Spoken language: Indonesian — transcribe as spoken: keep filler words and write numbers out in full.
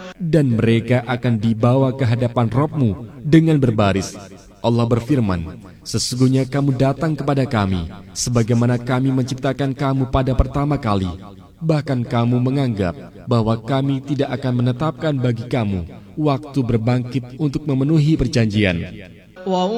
Dan mereka akan dibawa ke hadapan Rabb-Mu dengan berbaris. Allah berfirman, sesungguhnya kamu datang kepada kami sebagaimana kami menciptakan kamu pada pertama kali. Bahkan kamu menganggap bahwa kami tidak akan menetapkan bagi kamu waktu berbangkit untuk memenuhi perjanjian.